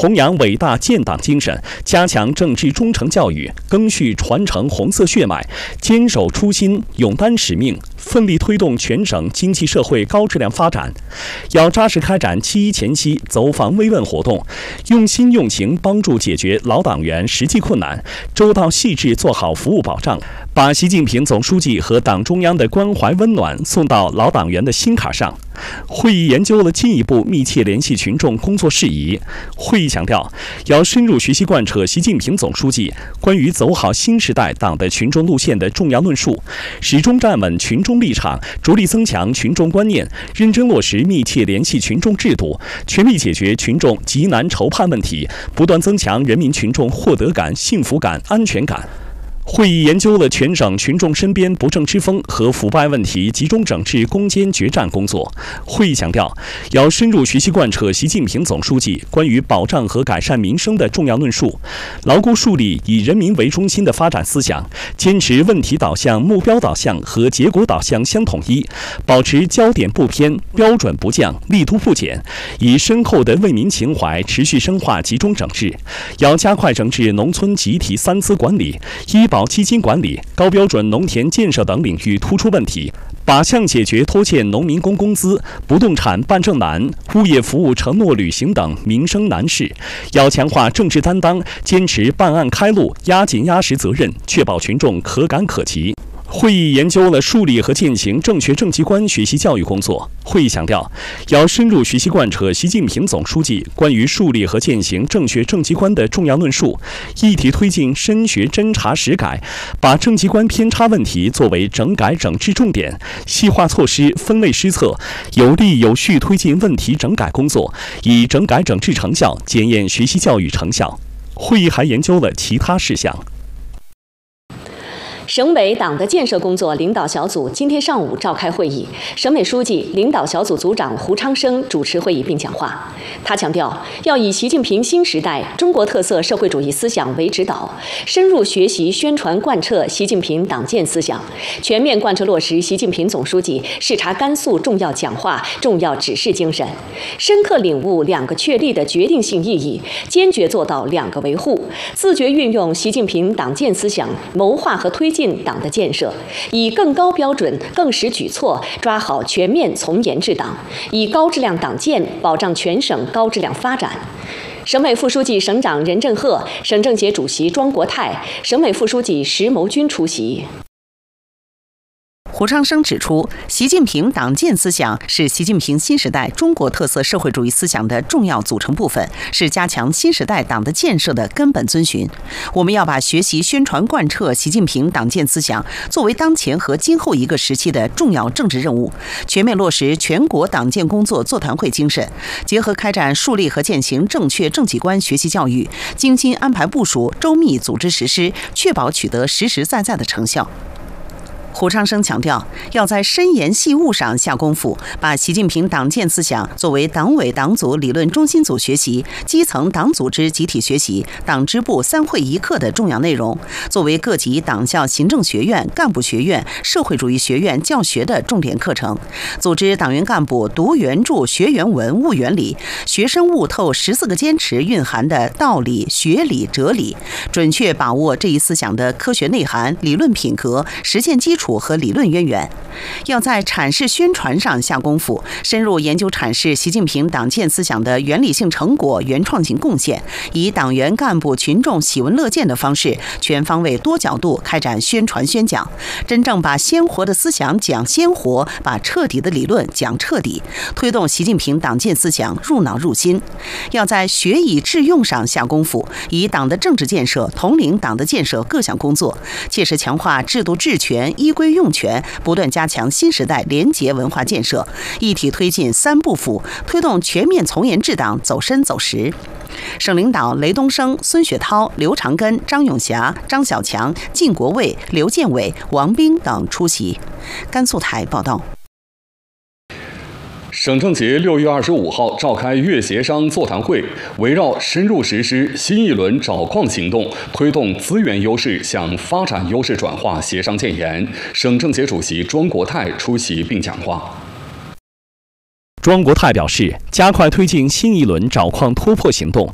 弘扬伟大建党精神，加强政治忠诚教育，赓续传承红色血脉，坚守初心，勇担使命，奋力推动全省经济社会高质量发展。要扎实开展7·1前夕走访慰问活动，用心用情帮助解决老党员实际困难，周到细致做好服务保障，把习近平总书记和党中央的关怀温暖送到老党员的心坎上。会议研究了进一步密切联系群众工作事宜。会议强调，要深入学习贯彻习近平总书记关于走好新时代党的群众路线的重要论述，始终站稳群众立场，着力增强群众观念，认真落实密切联系群众制度，全力解决群众急难愁盼问题，不断增强人民群众获得感、幸福感、安全感。会议研究了全省群众身边不正之风和腐败问题集中整治攻坚决战工作。会议强调，要深入学习贯彻习近平总书记关于保障和改善民生的重要论述，牢固树立以人民为中心的发展思想，坚持问题导向、目标导向和结果导向相统一，保持焦点不偏、标准不降、力度不减，以深厚的为民情怀持续深化集中整治。要加快整治农村集体3资管理、医保基金管理、高标准农田建设等领域突出问题，靶向解决拖欠农民工工资、不动产办证难、物业服务承诺履行等民生难事。要强化政治担当，坚持办案开路、压紧压实责任，确保群众可感可及。会议研究了树立和践行正确政绩观学习教育工作。会议强调，要深入学习贯彻习近平总书记关于树立和践行正确政绩观的重要论述，一体推进深学侦查实改，把政绩观偏差问题作为整改整治重点，细化措施，分类施策，有力有序推进问题整改工作，以整改整治成效检验学习教育成效。会议还研究了其他事项。 省委党的建设工作领导小组今天上午召开会议，省委书记、领导小组组长胡昌生主持会议并讲话。他强调，要以习近平新时代中国特色社会主义思想为指导，深入学习宣传贯彻习近平党建思想，全面贯彻落实习近平总书记视察甘肃重要讲话、重要指示精神，深刻领悟2个确立的决定性意义，坚决做到2个维护，自觉运用习近平党建思想，谋划和推进党的建设，以更高标准、更实举措抓好全面从严治党，以高质量党建保障全省高质量发展。省委副书记、省长任正鹤、省政协主席庄国泰、省委副书记石谋军出席。 胡昌生指出，习近平党建思想是习近平新时代中国特色社会主义思想的重要组成部分，是加强新时代党的建设的根本遵循。我们要把学习宣传贯彻习近平党建思想作为当前和今后一个时期的重要政治任务，全面落实全国党建工作座谈会精神，结合开展树立和践行正确政绩观学习教育，精心安排部署，周密组织实施，确保取得实实在在的成效。胡昌生强调，要在深研细悟上下功夫，把习近平党建思想作为党委党组理论中心组学习、基层党组织集体学习、党支部3会1课的重要内容，作为各级党校行政学院、干部学院、社会主义学院教学的重点课程，组织党员干部读原著、学原文、悟原理，学生悟透14个坚持蕴含的道理、学理、哲理，准确把握这一思想的科学内涵、理论品格、实践基础和理论渊源。要在阐释宣传上下功夫，深入研究阐释习近平党建思想的原理性成果、原创性贡献，以党员干部群众喜闻乐见的方式，全方位多角度开展宣传宣讲，真正把鲜活的思想讲鲜活，把彻底的理论讲彻底，推动习近平党建思想入脑入心。要在学以致用上下功夫，以党的政治建设统领党的建设各项工作，切实强化制度治权、依规用权，不断加强新时代廉洁文化建设，一体推进3不腐，推动全面从严治党走深走实。省领导雷东升、孙雪涛、刘长根、张永霞、张小强、靳国卫、刘建伟、王斌等出席。甘肃台报道。 省政协6月25号召开粤协商座谈会，围绕深入实施新一轮找矿行动，推动资源优势向发展优势转化协商建言。省政协主席庄国泰出席并讲话。 庄国泰表示，加快推进新一轮找矿突破行动，